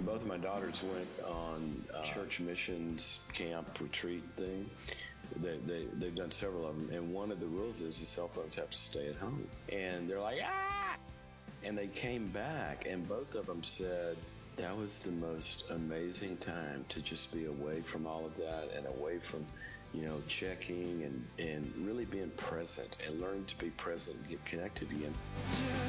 both of my daughters went on church missions camp retreat thing. They've done several of them, and one of the rules is the cell phones have to stay at home. And they're like, ah! And they came back, and both of them said that was the most amazing time to just be away from all of that and away from, checking and really being present and learn to be present and get connected again.